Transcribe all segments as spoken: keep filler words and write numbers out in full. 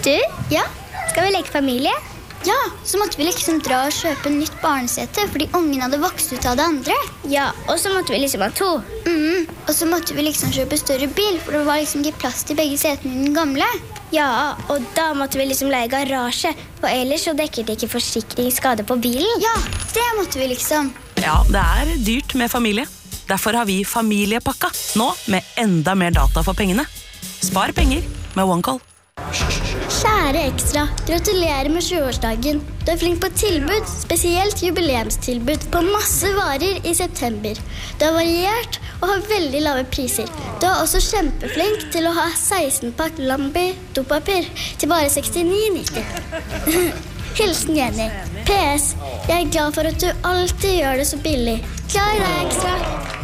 Du, ja, skal vi leke familie? Ja, så måtte vi liksom dra og kjøpe nytt barnesete, fordi ungen hadde vokst ut av det andre. Ja, og så måtte vi liksom ha to. Mm, og så måtte vi liksom kjøpe større bil, for det var liksom ikke plass til begge setene i den gamle. Ja, og da måtte vi liksom leie garasje, for ellers så dekket ikke forsikringsskade på bilen. Ja, det måtte vi liksom. Ja, det er dyrt med familie. Derfor har vi familiepakka, nå med enda mer data for pengene. Spar penger med OneCall. Kjære Ekstra, gratulerer med tjueårsdagen. Du er flink på tilbud, spesielt jubileumstilbud på masse varer i september. Du er variert og har veldig lave priser. Du er også kjempeflink til å ha seksten pakk Lambi dopapir til bare sekstini nitti. Hilsen Jenny. P S. Jeg er glad for at du alltid gjør det så billig. Glad i deg, Ekstra.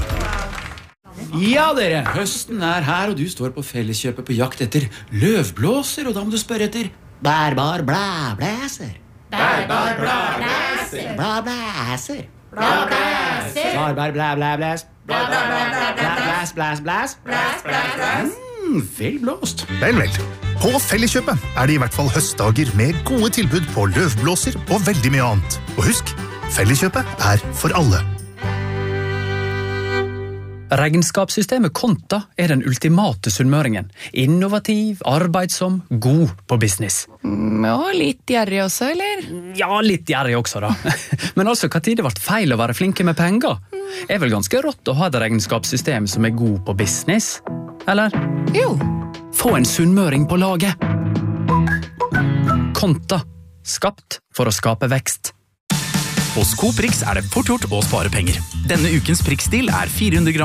Ja, dere, høsten er her, og du står på Felleskjøpet på jakt etter løvblåser, og da må du spørre etter bærbar blæblæser. Bærbar blæblæser. Blæblæser. Blæblæser. Bærbar blæblæblæs. Blæblæs, blæs, blæs. Blæs, blæs, blæs. Mm, vel blåst. Vel, vel. På Felleskjøpet er det i hvert fall høstdager med gode tilbud på løvblåser og veldig mye annet. Og husk, Felleskjøpet er for alle. Regnskapssystemet Konta er den ultimate sunnmøringen. Innovativ, arbeidsom, god på business. Mm, og litt gjerrig også, eller? Ja, litt gjerrig også da. Men altså, hva tid det ble feil å være flinke med penger? Er vel ganske rått å ha et regnskapssystem som er god på business? Eller? Jo. Få en sunnmøring på laget. Konta. Skapt for å skape vekst. Hos Coop Rix er det fort gjort å spare penger. Denne ukens Prix-stil er fire hundre gram